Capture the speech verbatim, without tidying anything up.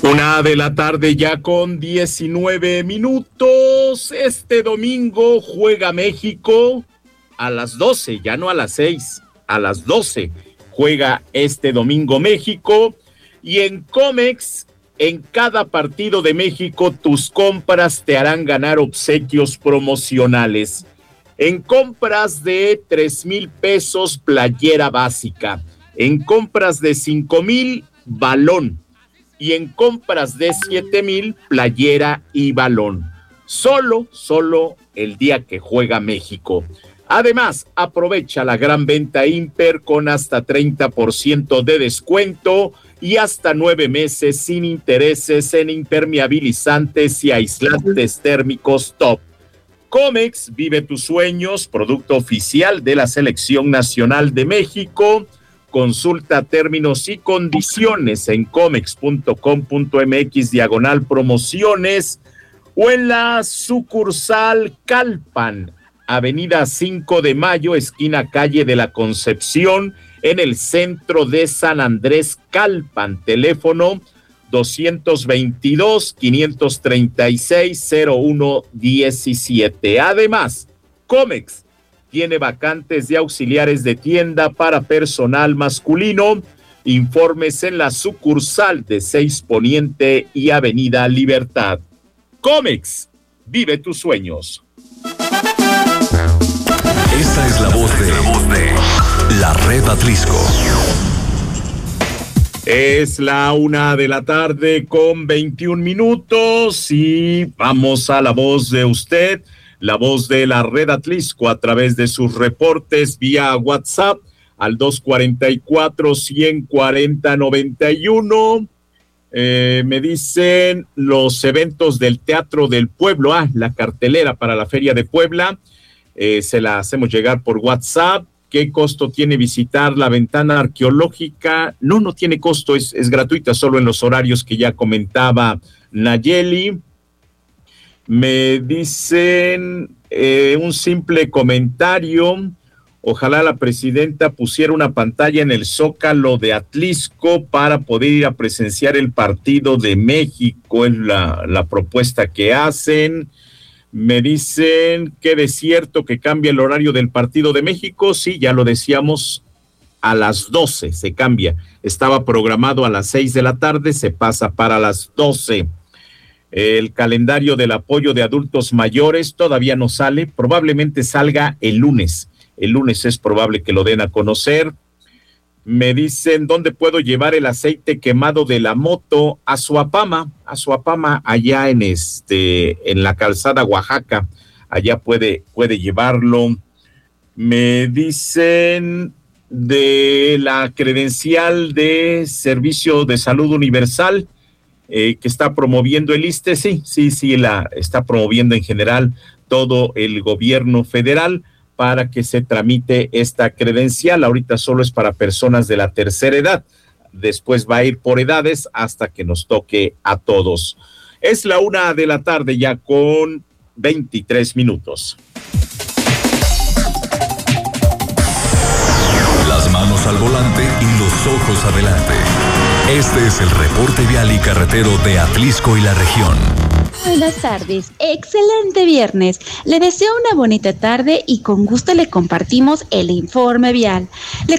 Una de la tarde ya con diecinueve minutos. Este domingo juega México a las doce, ya no a las seis, a las doce juega este domingo México. Y en Comex, en cada partido de México, tus compras te harán ganar obsequios promocionales. En compras de tres mil pesos, playera básica. En compras de cinco mil, balón. Y en compras de siete mil, playera y balón. Solo, solo el día que juega México. Además, aprovecha la gran venta Imper con hasta treinta por ciento de descuento y hasta nueve meses sin intereses en impermeabilizantes y aislantes térmicos top. Comex, vive tus sueños, producto oficial de la Selección Nacional de México. Consulta términos y condiciones en comex punto com punto mx diagonal promociones o en la sucursal Calpan, Avenida cinco de Mayo, esquina calle de la Concepción, en el centro de San Andrés Calpan. Teléfono doscientos veintidós, quinientos treinta y seis, cero uno diecisiete. Además, Comex tiene vacantes de auxiliares de tienda para personal masculino. Informes en la sucursal de seis Poniente y Avenida Libertad. Comex, vive tus sueños. Esta es la voz de, la voz de la Red Atlisco. Es la una de la tarde con veintiún minutos y vamos a la voz de usted, la voz de la Red Atlisco a través de sus reportes vía WhatsApp al dos cuarenta y cuatro, ciento cuarenta, noventa y uno. Eh, me dicen los eventos del Teatro del Pueblo, ah, la cartelera para la Feria de Puebla, eh, se la hacemos llegar por WhatsApp. ¿Qué costo tiene visitar la ventana arqueológica? No, no tiene costo, es, es gratuita, solo en los horarios que ya comentaba Nayeli. Me dicen eh, un simple comentario. Ojalá la presidenta pusiera una pantalla en el Zócalo de Atlisco para poder ir a presenciar el partido de México, es la, la propuesta que hacen. Me dicen que de cierto que cambia el horario del partido de México. Sí, ya lo decíamos, a las doce se cambia. Estaba programado a las seis de la tarde, se pasa para las doce. El calendario del apoyo de adultos mayores todavía no sale, probablemente salga el lunes. El lunes es probable que lo den a conocer. Me dicen, ¿dónde puedo llevar el aceite quemado de la moto? A Suapama, a Suapama, allá en este, en la calzada Oaxaca, allá puede, puede llevarlo. Me dicen de la credencial de Servicio de Salud Universal, eh, que está promoviendo el ISSSTE, sí, sí, sí, la está promoviendo en general todo el gobierno federal, para que se tramite esta credencial. Ahorita solo es para personas de la tercera edad. Después va a ir por edades hasta que nos toque a todos. Es la una de la tarde ya con veintitrés minutos. Las manos al volante y los ojos adelante. Este es el reporte vial y carretero de Atlisco y la región. Buenas tardes, excelente viernes. Le deseo una bonita tarde y con gusto le compartimos el informe vial. Le